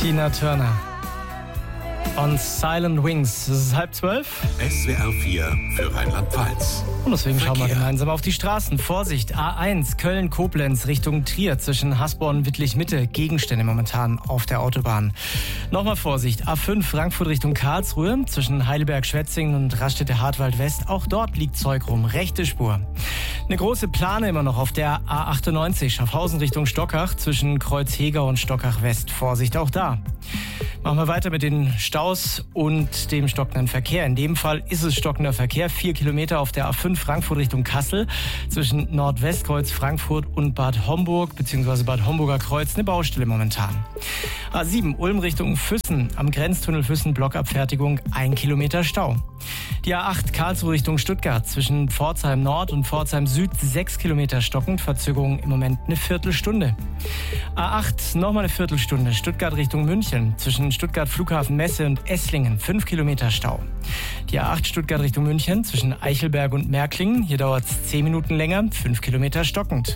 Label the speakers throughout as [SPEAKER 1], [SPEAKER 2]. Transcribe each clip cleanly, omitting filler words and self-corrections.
[SPEAKER 1] Tina Turner on Silent Wings. Es ist 11:30.
[SPEAKER 2] SWR 4 für Rheinland-Pfalz.
[SPEAKER 1] Und deswegen schauen wir gemeinsam auf die Straßen. Vorsicht, A1 Köln-Koblenz Richtung Trier zwischen Hasborn und Wittlich-Mitte. Gegenstände momentan auf der Autobahn. Nochmal Vorsicht, A5 Frankfurt Richtung Karlsruhe zwischen Heidelberg-Schwetzingen und Raststätte-Hartwald-West. Auch dort liegt Zeug rum, rechte Spur. Eine große Plane immer noch auf der A98 Schaffhausen Richtung Stockach zwischen Kreuzhegau und Stockach-West. Vorsicht auch da. Machen wir weiter mit den Staus und dem stockenden Verkehr. In dem Fall ist es stockender Verkehr. 4 Kilometer auf der A5 Frankfurt Richtung Kassel zwischen Nordwestkreuz Frankfurt und Bad Homburg bzw. Bad Homburger Kreuz. Eine Baustelle momentan. A7 Ulm Richtung Füssen am Grenztunnel Füssen Blockabfertigung 1 Kilometer Stau. Die A8 Karlsruhe Richtung Stuttgart zwischen Pforzheim Nord und Pforzheim Süd 6 Kilometer stockend. Verzögerung im Moment eine Viertelstunde. A8 nochmal eine Viertelstunde. Stuttgart Richtung München zwischen Stuttgart Flughafen Messe und Esslingen 5 Kilometer Stau. Die A8 Stuttgart Richtung München zwischen Eichelberg und Märklingen. Hier dauert es 10 Minuten länger, 5 Kilometer stockend.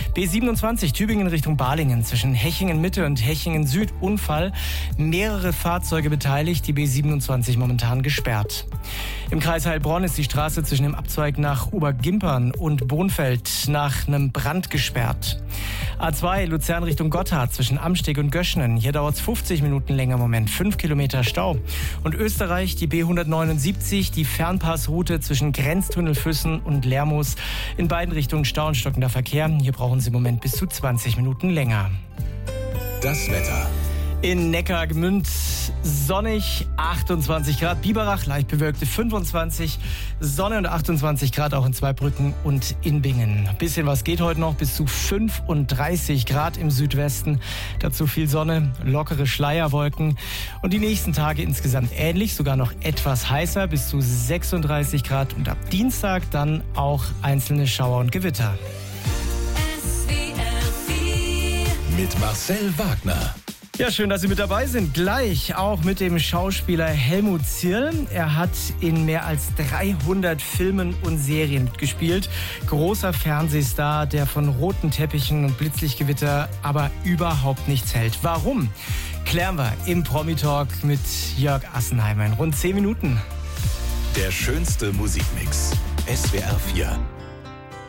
[SPEAKER 1] B27 Tübingen Richtung Balingen zwischen Hechingen Mitte und Hechingen Süd Unfall. Mehrere Fahrzeuge beteiligt, die B27 momentan gesperrt. Im Kreis Heilbronn ist die Straße zwischen dem Abzweig nach Obergimpern und Bonfeld nach einem Brand gesperrt. A2 Luzern Richtung Gotthard zwischen Amsteg und Göschnen. Hier dauert es 50 Minuten länger im Moment, 5 Kilometer Stau. Und Österreich die B179, die Fernpassroute zwischen Grenztunnel Füssen und Lermoos. In beiden Richtungen Stau und stockender Verkehr. Hier brauchen Sie im Moment bis zu 20 Minuten länger.
[SPEAKER 2] Das Wetter.
[SPEAKER 1] In Neckargemünd sonnig, 28 Grad. Biberach leicht bewölkte 25. Sonne und 28 Grad auch in Zweibrücken und in Bingen. Ein bisschen was geht heute noch, bis zu 35 Grad im Südwesten. Dazu viel Sonne, lockere Schleierwolken. Und die nächsten Tage insgesamt ähnlich, sogar noch etwas heißer, bis zu 36 Grad. Und ab Dienstag dann auch einzelne Schauer und Gewitter.
[SPEAKER 2] Mit Marcel Wagner.
[SPEAKER 1] Ja, schön, dass Sie mit dabei sind. Gleich auch mit dem Schauspieler Helmut Zierl. Er hat in mehr als 300 Filmen und Serien mitgespielt. Großer Fernsehstar, der von roten Teppichen und Blitzlichtgewitter aber überhaupt nichts hält. Warum? Klären wir im Promi-Talk mit Jörg Assenheimer in rund 10 Minuten.
[SPEAKER 2] Der schönste Musikmix. SWR 4.